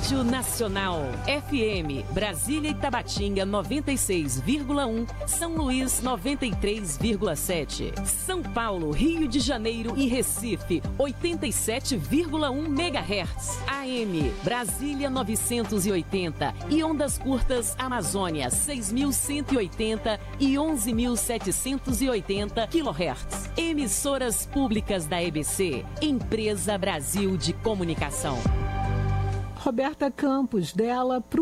Rádio Nacional. FM, Brasília e Tabatinga 96,1, São Luís 93,7. São Paulo, Rio de Janeiro e Recife 87,1 MHz. AM, Brasília 980 e ondas curtas Amazônia 6.180 e 11.780 kHz. Emissoras públicas da EBC, Empresa Brasil de Comunicação. Roberta Campos, dela pro